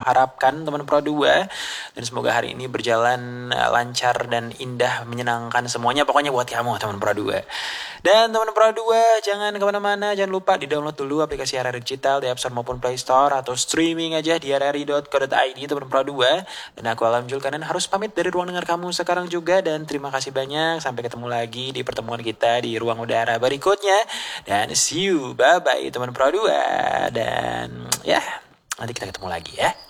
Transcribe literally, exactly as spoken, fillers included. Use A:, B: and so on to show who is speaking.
A: harapkan teman Pro dua. Dan semoga hari ini berjalan uh, lancar dan indah, menyenangkan semuanya. Pokoknya buat kamu teman Pro dua. Dan teman Pro dua, jangan kemana-mana, jangan lupa di-download dulu aplikasi R R I Digital di App Store maupun Play Store, atau streaming aja di r r i dot co dot i d teman Pro dua. Dan aku Alam Julkanen harus pamit dari ruang dengar kamu sekarang juga, dan terima kasih banyak. Sampai ketemu lagi di pertemuan kita di ruang udara berikutnya. Dan see you, bye-bye teman Pro dua. Dan ya, nanti kita ketemu lagi ya.